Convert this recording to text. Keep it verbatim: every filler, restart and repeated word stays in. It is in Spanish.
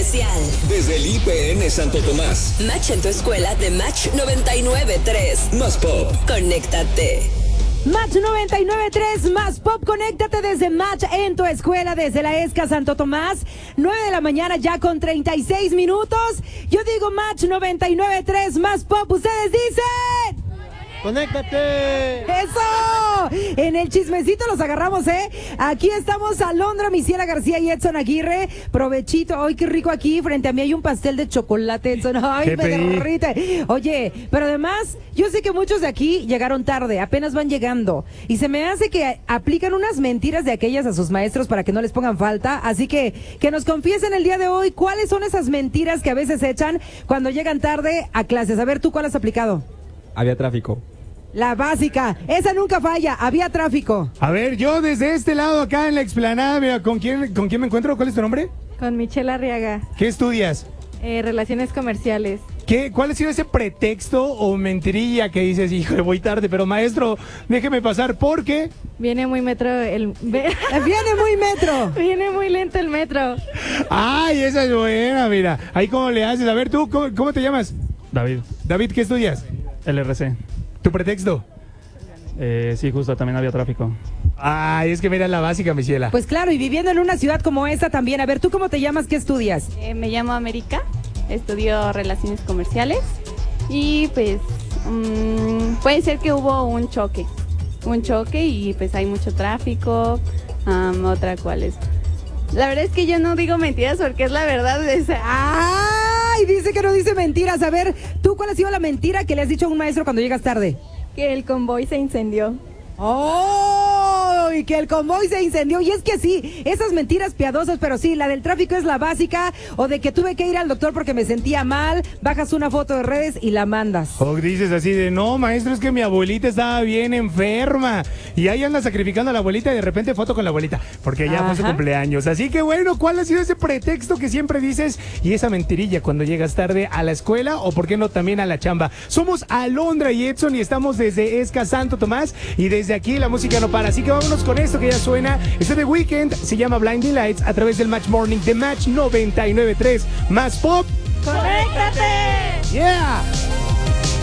especial. Desde el I P N Santo Tomás. Match en tu escuela de Match noventa y nueve punto tres. Más Pop. Conéctate. Match noventa y nueve punto tres, Más Pop, conéctate desde Match en tu escuela, desde la ESCA Santo Tomás, nueve de la mañana ya con treinta y seis minutos. Yo digo Match noventa y nueve punto tres, Más Pop, ustedes dicen... ¡Conéctate! ¡Eso! En el chismecito los agarramos, ¿eh? Aquí estamos Alondra, Misiela García y Edson Aguirre. Provechito. ¡Ay, qué rico aquí! Frente a mí hay un pastel de chocolate, Edson. ¡Ay, me derrite! Oye, pero además, yo sé que muchos de aquí llegaron tarde, apenas van llegando. Y se me hace que aplican unas mentiras de aquellas a sus maestros para que no les pongan falta. Así que, que nos confiesen el día de hoy cuáles son esas mentiras que a veces echan cuando llegan tarde a clases. A ver, ¿tú cuál has aplicado? Había tráfico. La básica, esa nunca falla, había tráfico. A ver, yo desde este lado acá en la explanada, mira, ¿con quién, con quién me encuentro? ¿Cuál es tu nombre? Con Michelle Arriaga, ¿Qué estudias? eh, Relaciones Comerciales. ¿Qué, ¿Cuál ha sido ese pretexto o mentirilla que dices, hijo, voy tarde, pero maestro, déjeme pasar porque... Viene muy metro el... ve- Viene muy metro. Viene muy lento el metro. Ay, esa es buena, mira, ahí cómo le haces. A ver, tú, ¿cómo, cómo te llamas? David, David, ¿qué estudias? L R C. ¿Tu pretexto? Eh, sí, justo, también había tráfico. Ay, es que mira la básica, mi ciela. Pues claro, y viviendo en una ciudad como esta también. A ver, ¿tú cómo te llamas? ¿Qué estudias? Eh, me llamo América, estudio Relaciones Comerciales y pues mmm, puede ser que hubo un choque, un choque y pues hay mucho tráfico. Um, otra cuál es. La verdad es que yo no digo mentiras porque es la verdad. Es, ¡Ay! Dice que no dice mentiras. A ver, ¿tú cuál ha sido la mentira que le has dicho a un maestro cuando llegas tarde? Que el convoy se incendió. ¡Oh! Y que el convoy se incendió. Y es que sí, esas mentiras piadosas, pero sí, la del tráfico es la básica. O de que tuve que ir al doctor porque me sentía mal. Bajas una foto de redes y la mandas. O dices así de, no, maestro, es que mi abuelita estaba bien enferma. Y ahí anda sacrificando a la abuelita y de repente foto con la abuelita, porque ya fue su Ajá. cumpleaños. Así que bueno, ¿cuál ha sido ese pretexto que siempre dices y esa mentirilla cuando llegas tarde a la escuela o por qué no también a la chamba? Somos Alondra y Edson y estamos desde ESCA Santo Tomás y desde aquí la música no para. Así que vámonos con esto que ya suena. Este de Weekend se llama Blinding Lights a través del Match Morning de Match noventa y nueve punto tres. Más Pop. ¡Conéctate! Yeah.